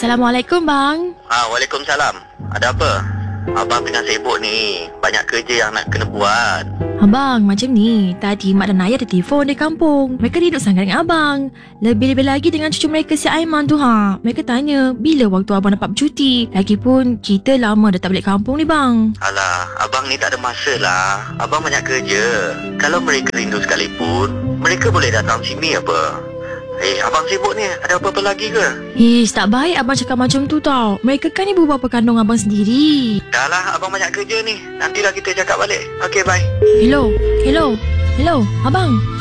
Assalamualaikum bang. Waalaikumsalam. Ada apa? Abang tengah sibuk ni. Banyak kerja yang nak kena buat. Abang, macam ni. Tadi mak dan ayah ada telefon dari kampung. Mereka rindu sangat dengan abang. Lebih-lebih lagi dengan cucu mereka si Aiman tu ha. Mereka tanya bila waktu abang dapat bercuti. Lagipun kita lama dah tak balik kampung ni bang. Alah, abang ni tak ada masa lah. Abang banyak kerja. Kalau mereka rindu sekalipun, mereka boleh datang sini apa? Abang sibuk ni. Ada apa-apa lagi ke? Ish, tak baik abang cakap macam tu tau. Mereka kan ibu bapa kandung abang sendiri. Dah lah, abang banyak kerja ni. Nantilah kita cakap balik. Okay, bye. Hello, abang.